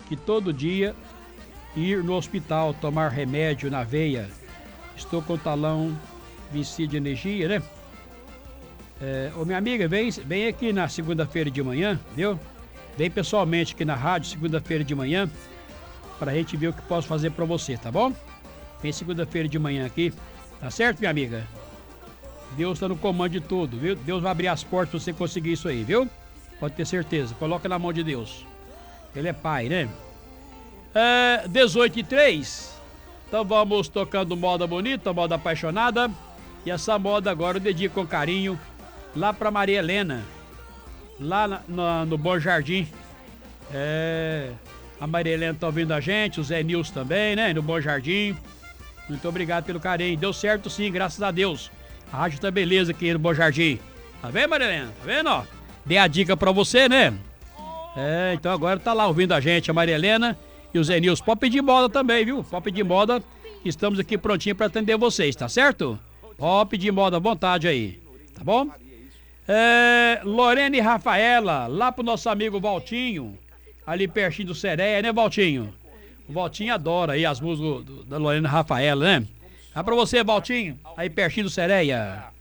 que todo dia ir no hospital tomar remédio na veia. Estou com o talão vencido de energia, né? Ô minha amiga, vem aqui na segunda-feira de manhã, viu? Vem pessoalmente aqui na rádio, segunda-feira de manhã, pra gente ver o que posso fazer pra você, tá bom? Vem segunda-feira de manhã aqui, tá certo, minha amiga? Deus tá no comando de tudo, viu? Deus vai abrir as portas pra você conseguir isso aí, viu? Pode ter certeza, coloca na mão de Deus. Ele é pai, né? 18h03. Então vamos tocando moda bonita, moda apaixonada. E essa moda agora eu dedico com carinho lá pra Maria Helena, lá no Bom Jardim. A Maria Helena tá ouvindo a gente, o Zé Nilson também, né? No Bom Jardim. Muito obrigado pelo carinho. Deu certo sim, graças a Deus. A rádio tá beleza aqui no Bom Jardim. Tá vendo, Maria Helena? Tá vendo, ó? Dei a dica pra você, né? Então agora tá lá ouvindo a gente, a Maria Helena e o Zé Nilson. Pode pedir moda também, viu? Pode pedir moda. Estamos aqui prontinho pra atender vocês, tá certo? Pode pedir moda à vontade aí, tá bom? Lorena e Rafaela, lá pro nosso amigo Valtinho, ali pertinho do Sereia, né, Valtinho? O Valtinho adora aí as músicas da Lorena e Rafaela, né? Dá pra você, Valtinho, aí pertinho do Sereia.